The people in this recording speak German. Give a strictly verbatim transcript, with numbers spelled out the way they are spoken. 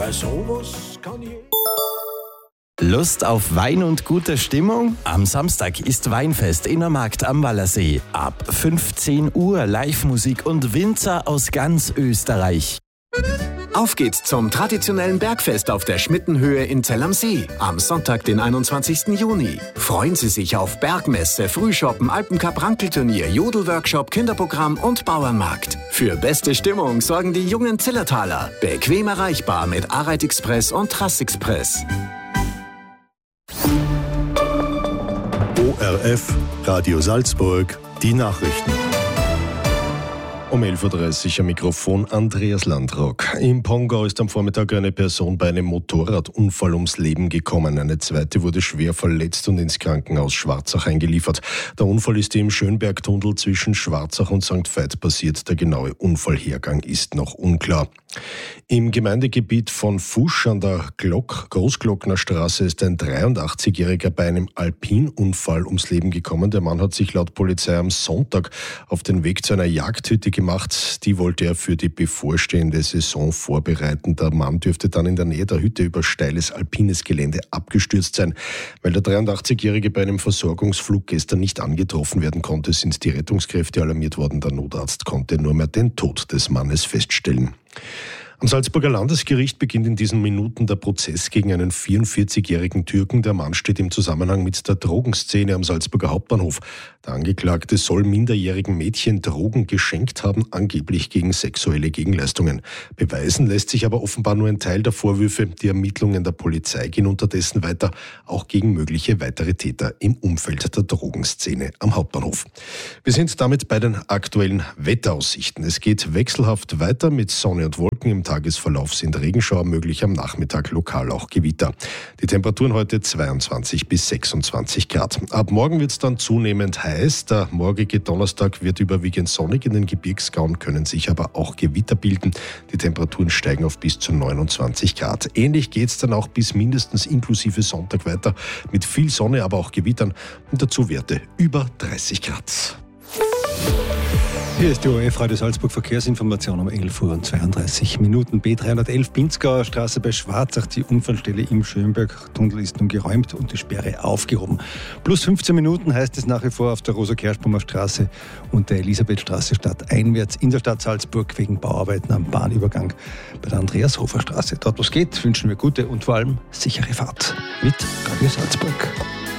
sowas kann ich. Lust auf Wein und gute Stimmung? Am Samstag ist Weinfest in der Markt am Wallersee. Ab fünfzehn Uhr Live-Musik und Winzer aus ganz Österreich. Auf geht's zum traditionellen Bergfest auf der Schmittenhöhe in Zell am See am Sonntag, den einundzwanzigsten Juni. Freuen Sie sich auf Bergmesse, Frühschoppen, Alpencup-Rankelturnier, Jodelworkshop, Kinderprogramm und Bauernmarkt. Für beste Stimmung sorgen die jungen Zillertaler. Bequem erreichbar mit Areit Express und Trass-Express. O R F, Radio Salzburg, die Nachrichten. Um elf Uhr dreißig am Mikrofon Andreas Landrock. Im Pongau ist am Vormittag eine Person bei einem Motorradunfall ums Leben gekommen. Eine zweite wurde schwer verletzt und ins Krankenhaus Schwarzach eingeliefert. Der Unfall ist im Schönbergtunnel zwischen Schwarzach und Sankt Veit passiert. Der genaue Unfallhergang ist noch unklar. Im Gemeindegebiet von Fusch an der Glock, Großglockner Straße ist ein dreiundachtzigjähriger bei einem Alpinunfall ums Leben gekommen. Der Mann hat sich laut Polizei am Sonntag auf den Weg zu einer Jagdhütte gemacht. Die wollte er für die bevorstehende Saison vorbereiten. Der Mann dürfte dann in der Nähe der Hütte über steiles alpines Gelände abgestürzt sein. Weil der dreiundachtzigjährige bei einem Versorgungsflug gestern nicht angetroffen werden konnte, sind die Rettungskräfte alarmiert worden. Der Notarzt konnte nur mehr den Tod des Mannes feststellen. Am Salzburger Landesgericht beginnt in diesen Minuten der Prozess gegen einen vierundvierzigjährigen Türken. Der Mann steht im Zusammenhang mit der Drogenszene am Salzburger Hauptbahnhof. Der Angeklagte soll minderjährigen Mädchen Drogen geschenkt haben, angeblich gegen sexuelle Gegenleistungen. Beweisen lässt sich aber offenbar nur ein Teil der Vorwürfe. Die Ermittlungen der Polizei gehen unterdessen weiter, auch gegen mögliche weitere Täter im Umfeld der Drogenszene am Hauptbahnhof. Wir sind damit bei den aktuellen Wetteraussichten. Es geht wechselhaft weiter mit Sonne und Wolken. Im Tagesverlauf sind Regenschauer möglich, am Nachmittag lokal auch Gewitter. Die Temperaturen heute zweiundzwanzig bis sechsundzwanzig Grad. Ab morgen wird es dann zunehmend heiß. Der morgige Donnerstag wird überwiegend sonnig. In den Gebirgsgauen können sich aber auch Gewitter bilden. Die Temperaturen steigen auf bis zu neunundzwanzig Grad. Ähnlich geht es dann auch bis mindestens inklusive Sonntag weiter mit viel Sonne, aber auch Gewittern und dazu Werte über dreißig Grad. Hier ist die O R F Radio Salzburg Verkehrsinformation um elf Uhr und zweiunddreißig Minuten. B dreihundertelf Pinzgauer Straße bei Schwarzach. Die Unfallstelle im Schönbergtunnel ist nun geräumt und die Sperre aufgehoben. Plus fünfzehn Minuten heißt es nach wie vor auf der Rosa-Kerschbaumer Straße und der Elisabethstraße stadteinwärts in der Stadt Salzburg wegen Bauarbeiten am Bahnübergang bei der Andreas-Hofer Straße. Dort, wo es geht, wünschen wir gute und vor allem sichere Fahrt mit Radio Salzburg.